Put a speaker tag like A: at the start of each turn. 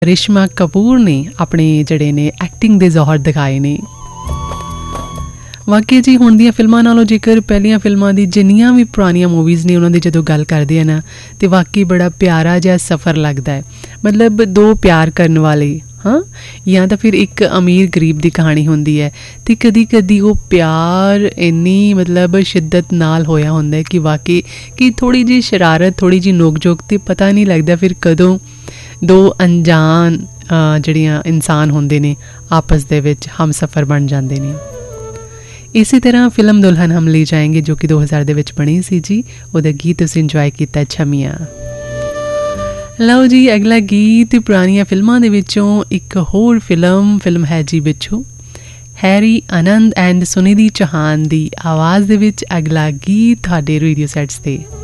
A: ਕਰਿਸ਼ਮਾ ਕਪੂਰ ਨੇ ਆਪਣੇ ਜਿਹੜੇ ਨੇ ਐਕਟਿੰਗ ਦੇ ਜ਼ੋਹਰ ਦਿਖਾਏ ਨੇ। ਵਾਕਈ ਜੀ ਹੁਣ ਦੀਆਂ ਫਿਲਮਾਂ ਨਾਲੋਂ ਜੇਕਰ ਪਹਿਲੀਆਂ ਫਿਲਮਾਂ ਦੀ ਜਿੰਨੀਆਂ ਵੀ ਪੁਰਾਣੀਆਂ ਮੂਵੀਜ਼ ਨੇ ਉਹਨਾਂ ਦੀ ਜਦੋਂ ਗੱਲ ਕਰਦੇ ਆ ਨਾ ਤਾਂ ਵਾਕਈ ਬੜਾ ਪਿਆਰਾ ਜਿਹਾ ਸਫ਼ਰ ਲੱਗਦਾ ਹੈ। ਮਤਲਬ ਦੋ ਪਿਆਰ ਕਰਨ ਵਾਲੇ ਜਾਂ ਤਾਂ ਫਿਰ ਇੱਕ ਅਮੀਰ ਗਰੀਬ ਦੀ ਕਹਾਣੀ ਹੁੰਦੀ ਹੈ ਅਤੇ ਕਦੀ ਕਦੀ ਉਹ ਪਿਆਰ ਇੰਨੀ ਮਤਲਬ ਸ਼ਿੱਦਤ ਨਾਲ ਹੋਇਆ ਹੁੰਦਾ ਕਿ ਵਾਕਈ ਕਿ ਥੋੜ੍ਹੀ ਜਿਹੀ ਸ਼ਰਾਰਤ ਥੋੜ੍ਹੀ ਜਿਹੀ ਨੋਕ ਝੋਕ ਅਤੇ ਪਤਾ ਨਹੀਂ ਲੱਗਦਾ ਫਿਰ ਕਦੋਂ ਦੋ ਅਣਜਾਣ ਜਿਹੜੀਆਂ ਇਨਸਾਨ ਹੁੰਦੇ ਨੇ ਆਪਸ ਦੇ ਵਿੱਚ ਹਮਸਫ਼ਰ ਬਣ ਜਾਂਦੇ ਨੇ। ਇਸੇ ਤਰ੍ਹਾਂ ਫਿਲਮ ਦੁਲਹਨ ਹਮ ਲੈ ਜਾਏਂਗੇ ਜੋ ਕਿ 2000 ਦੇ ਵਿੱਚ ਬਣੀ ਸੀ ਜੀ, ਉਹਦਾ ਗੀਤ ਤੁਸੀਂ ਇੰਜੋਏ ਕੀਤਾ ਛਮੀਆਂ। ਲਓ ਜੀ ਅਗਲਾ ਗੀਤ ਪੁਰਾਣੀਆਂ ਫਿਲਮਾਂ ਦੇ ਵਿੱਚੋਂ ਇੱਕ ਹੋਰ ਫਿਲਮ ਹੈ ਜੀ ਵਿੱਚੋਂ Harry Anand and Sunidhi Chauhan ਦੀ ਆਵਾਜ਼ ਦੇ ਵਿੱਚ ਅਗਲਾ ਗੀਤ ਤੁਹਾਡੇ ਰੇਡੀਓ ਸੈਟਸ 'ਤੇ।